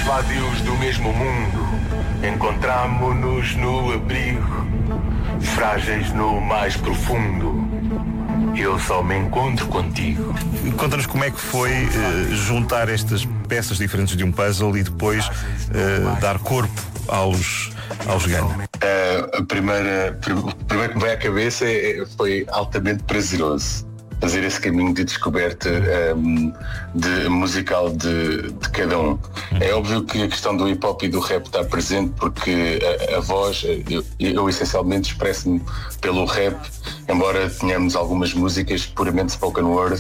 vadios do mesmo mundo, encontramo-nos no abrigo, frágeis no mais profundo. Eu só me encontro contigo. Conta-nos como é que foi juntar estas diferentes de um puzzle e depois dar corpo aos Gun. O primeiro que me veio à cabeça foi altamente prazeroso fazer esse caminho de descoberta musical de cada um. É óbvio que a questão do hip hop e do rap está presente porque a voz, eu essencialmente expresso-me pelo rap, embora tenhamos algumas músicas puramente spoken word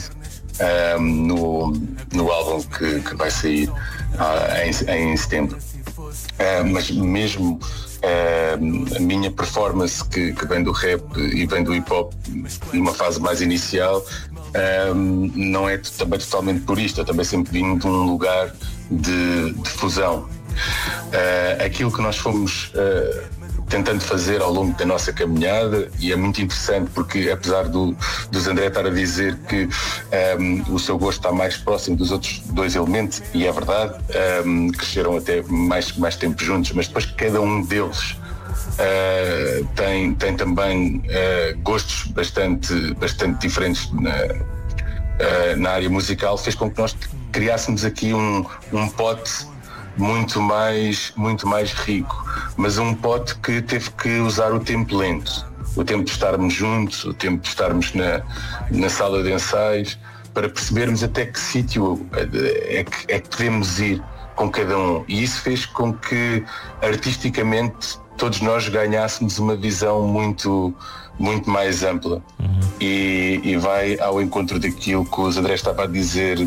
no álbum que vai sair em setembro. Mas mesmo a minha performance que vem do rap e vem do hip hop numa fase mais inicial não é também totalmente purista. Eu também sempre vim de um lugar de fusão. Aquilo que nós fomos tentando fazer ao longo da nossa caminhada, e é muito interessante porque apesar dos André estar a dizer que o seu gosto está mais próximo dos outros dois elementos, e é verdade, cresceram até mais tempo juntos, mas depois cada um deles tem também gostos bastante diferentes na área musical, fez com que nós criássemos aqui um pote muito mais rico, mas um pote que teve que usar o tempo lento, o tempo de estarmos juntos, o tempo de estarmos na sala de ensaios, para percebermos até que sítio é que podemos ir com cada um, e isso fez com que artisticamente todos nós ganhássemos uma visão muito mais ampla. E vai ao encontro daquilo que o André estava a dizer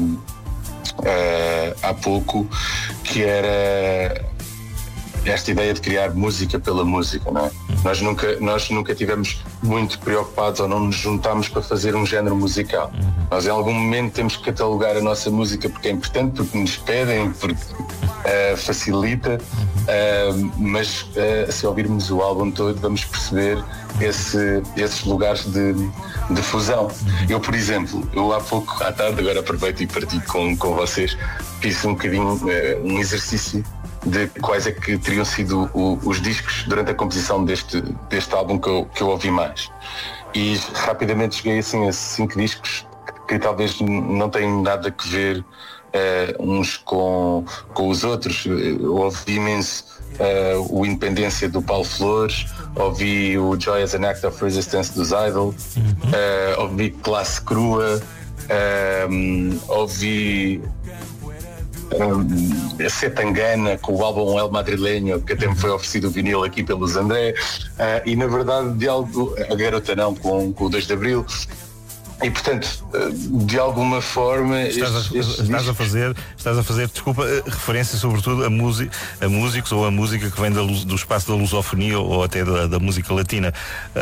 há pouco, que era esta ideia de criar música pela música, não é? Nós nunca tivemos muito preocupados ou não nos juntámos para fazer um género musical. Nós em algum momento temos que catalogar a nossa música porque é importante, porque nos pedem, porque facilita, mas se ouvirmos o álbum todo vamos perceber esses lugares de fusão. Eu, por exemplo, há pouco à tarde, agora aproveito e partilho com vocês, fiz um bocadinho um exercício de quais é que teriam sido os discos durante a composição deste álbum que eu ouvi mais, e rapidamente cheguei assim a 5 discos que talvez não tenham nada a ver uns com os outros. Eu ouvi imenso o Independência do Paulo Flores, ouvi o Joy as an Act of Resistance dos Idol, ouvi Classe Crua, ouvi Setangana com o álbum El Madrileño, que até me foi oferecido o vinil aqui pelos André, e na verdade a Garota Não com o 2 de Abril. E portanto, de alguma forma estás a fazer, desculpa, referência sobretudo a músicos ou a música que vem do espaço da lusofonia ou até da música latina.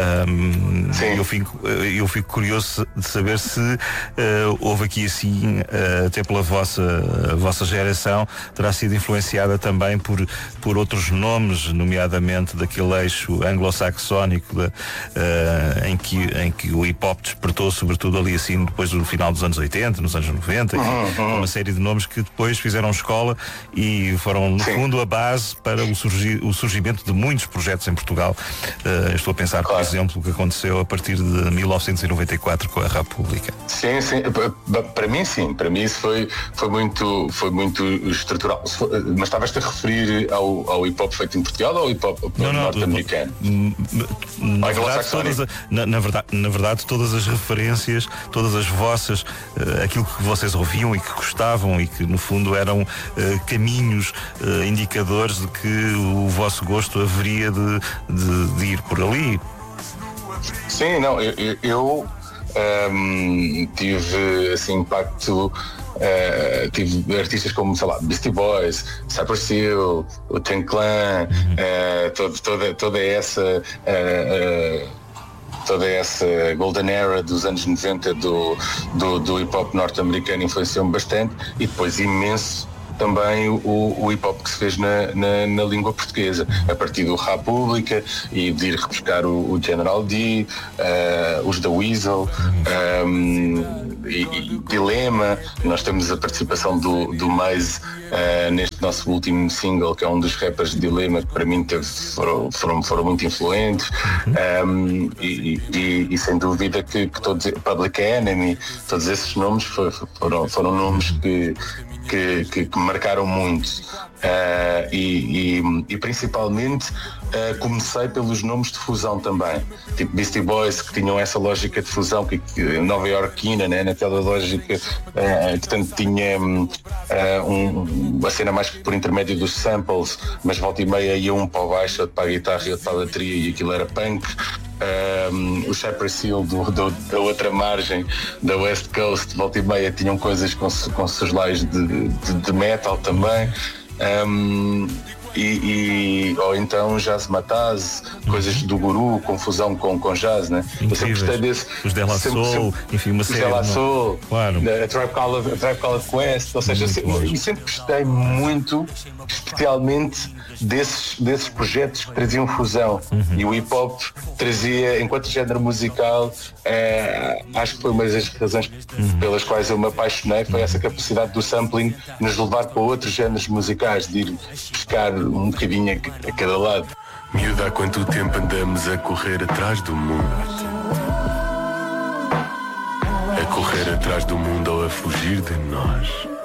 Eu fico curioso de saber se houve aqui assim, até pela vossa geração, terá sido influenciada também por outros nomes, nomeadamente daquele eixo anglo-saxónico em que o hip hop despertou, sobretudo ali assim depois do final dos anos 80, nos anos 90, uma série de nomes que depois fizeram escola e foram no fundo a base para o surgimento de muitos projetos em Portugal. Estou a pensar, por exemplo, o que aconteceu a partir de 1994 com a República. Sim, para mim isso foi muito estrutural. Mas estavas-te a referir ao hip hop feito em Portugal ou ao hip hop norte-americano? Na verdade, todas as referências, todas as vossas, aquilo que vocês ouviam e que gostavam e que no fundo eram caminhos indicadores de que o vosso gosto haveria de ir por ali. Sim, não, eu tive assim impacto. Tive artistas como, sei lá, Beastie Boys, Cypress Hill, o Ten Clan, toda essa golden era dos anos 90 do hip hop norte-americano influenciou-me bastante, e depois imenso também o hip hop que se fez na língua portuguesa, a partir do República e de ir repescar o General D, os da Weasel, e Dilema. Nós temos a participação do Maze neste nosso último single, que é um dos rappers de Dilema, que para mim foram muito influentes. E sem dúvida que todos, Public Enemy, todos esses nomes foram nomes que me marcaram muito. E principalmente comecei pelos nomes de fusão também, tipo Beastie Boys, que tinham essa lógica de fusão que nova iorquina, né? Naquela lógica que tanto tinha a cena mais por intermédio dos samples, mas volta e meia ia um para o baixo, outro para a guitarra e outro para a bateria, e aquilo era punk. O Cypress Hill da outra margem da West Coast, volta e meia tinham coisas com seus laios de metal também. Ou então Jazz Mataz, coisas do Guru, confusão com jazz, né? Eu sempre gostei desse. Os De La Soul, enfim, uma série. Os De La Soul, claro. A Tribe Called Quest, ou seja, sempre gostei muito, especialmente desses projetos que traziam fusão. E o hip hop trazia, enquanto género musical, acho que foi uma das razões pelas quais eu me apaixonei, foi essa capacidade do sampling nos levar para outros géneros musicais, de ir buscar um bocadinho a cada lado. Miúda, há quanto tempo andamos a correr atrás do mundo? A correr atrás do mundo ou a fugir de nós?